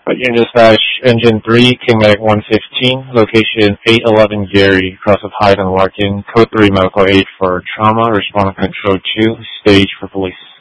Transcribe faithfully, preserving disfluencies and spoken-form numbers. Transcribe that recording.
Union Dispatch, Engine three, King Medic one fifteen, location eight eleven Gary, cross of Hyde and Larkin, code three medical aid for trauma, responding control two, stage for police.